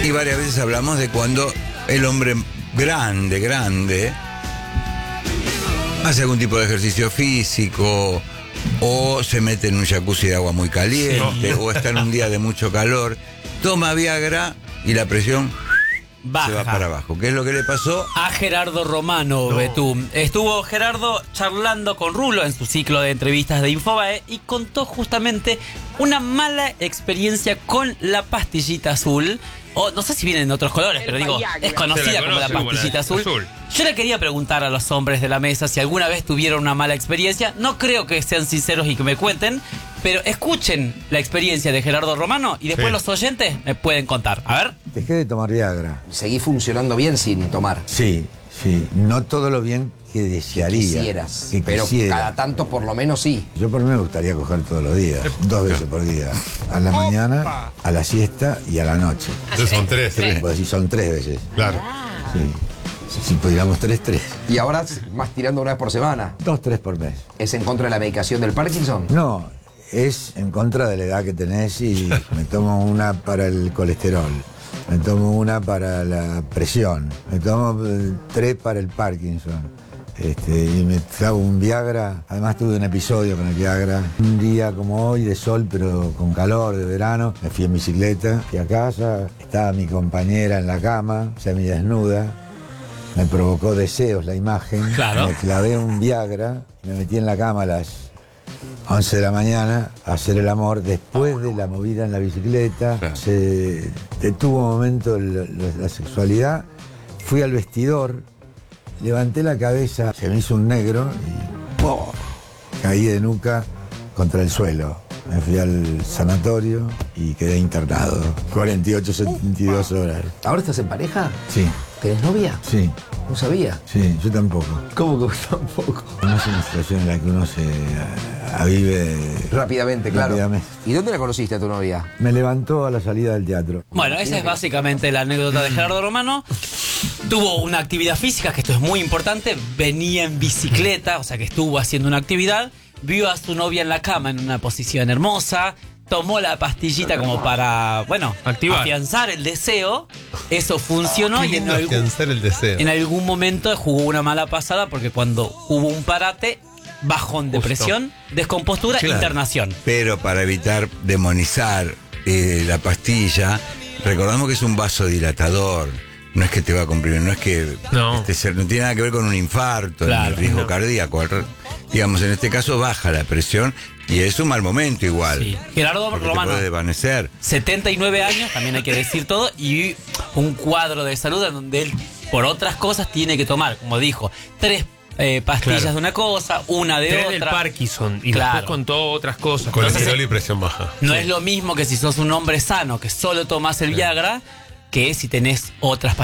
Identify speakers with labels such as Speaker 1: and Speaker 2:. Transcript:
Speaker 1: Y varias veces hablamos de cuando el hombre grande, hace algún tipo de ejercicio físico, o se mete en un jacuzzi de agua muy caliente, o está en un día de mucho calor, toma Viagra y la presión
Speaker 2: baja.
Speaker 1: Se va para abajo. ¿Qué es lo que le pasó?
Speaker 2: A Gerardo Romano, Betú. Estuvo Gerardo charlando con Rulo en su ciclo de entrevistas de Infobae y contó justamente una mala experiencia con la pastillita azul. O no sé si viene en otros colores, pero digo, es conocida como la pastillita azul. Yo le quería preguntar a los hombres de la mesa si alguna vez tuvieron una mala experiencia. No creo que sean sinceros y que me cuenten, pero escuchen la experiencia de Gerardo Romano y después los oyentes me pueden contar. A ver.
Speaker 3: Dejé de tomar Viagra.
Speaker 4: ¿Seguí funcionando bien sin tomar?
Speaker 3: Sí. No todo lo bien que desearía.
Speaker 4: Quisieras. Pero cada tanto por lo menos sí.
Speaker 3: Yo por mí me gustaría coger todos los días. 2 veces por día. A la mañana, a la siesta y a la noche.
Speaker 5: Entonces son 3.
Speaker 3: Pues sí, son 3 veces.
Speaker 5: Claro.
Speaker 3: Sí. Si pudiéramos 3.
Speaker 4: ¿Y ahora más tirando una vez por semana?
Speaker 3: 2, 3 por mes.
Speaker 4: ¿Es en contra de la medicación del Parkinson?
Speaker 3: No, es en contra de la edad que tenés y me tomo una para el colesterol. Me tomo una para la presión. Me tomo 3 para el Parkinson. Y me trago un Viagra. Además tuve un episodio con el Viagra. Un día como hoy, de sol, pero con calor, de verano. Me fui en bicicleta, fui a casa. Estaba mi compañera en la cama, semidesnuda. Me provocó deseos la imagen.
Speaker 2: Claro.
Speaker 3: Me clavé un Viagra y me metí en la cama a las 11 de la mañana a hacer el amor. Después de la movida en la bicicleta, se detuvo un momento la sexualidad. Fui al vestidor, levanté la cabeza, se me hizo un negro y ¡pum! Caí de nuca contra el suelo. Me fui al sanatorio y quedé internado. 48, 72 horas.
Speaker 4: ¿Ahora estás en pareja?
Speaker 3: Sí.
Speaker 4: ¿Tenés novia?
Speaker 3: Sí.
Speaker 4: No sabía.
Speaker 3: Sí, yo tampoco.
Speaker 4: ¿Cómo que tampoco?
Speaker 3: No es una situación en la que uno se avive
Speaker 4: rápidamente, claro.
Speaker 3: Rápidamente.
Speaker 4: ¿Y dónde la conociste a tu novia?
Speaker 3: Me levantó a la salida del teatro.
Speaker 2: Bueno, esa es básicamente la anécdota de Gerardo Romano. Tuvo una actividad física, que esto es muy importante. Venía en bicicleta, o sea que estuvo haciendo una actividad. Vio a su novia en la cama en una posición hermosa. Tomó la pastillita como para, afianzar el deseo. Eso funcionó y en algún momento jugó una mala pasada porque cuando hubo un parate, bajón, depresión, descompostura, internación.
Speaker 1: Pero para evitar demonizar la pastilla, recordamos que es un vasodilatador. No es que te va a comprimir, no es que no tiene nada que ver con un infarto, ni el riesgo cardíaco. Digamos, en este caso baja la presión y es un mal momento igual.
Speaker 2: Sí. Gerardo Romano,
Speaker 1: puede desvanecer.
Speaker 2: 79 años, también hay que decir todo, y un cuadro de salud en donde él, por otras cosas, tiene que tomar, como dijo, 3 pastillas de una cosa, una de
Speaker 6: 3
Speaker 2: otra.
Speaker 6: del Parkinson y después con todas otras cosas.
Speaker 5: Colesterol y presión baja.
Speaker 2: No es lo mismo que si sos un hombre sano que solo tomás el Viagra, que si tenés otras pastillas.